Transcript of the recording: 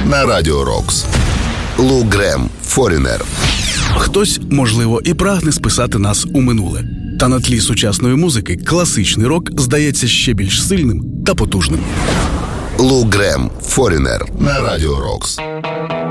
на Радіо Рокс. Лу Грем, Foreigner. Хтось, можливо, і прагне списати нас у минуле. Та на тлі сучасної музики класичний рок здається ще більш сильним та потужним. Лу Грем, Foreigner на Радіо Рокс.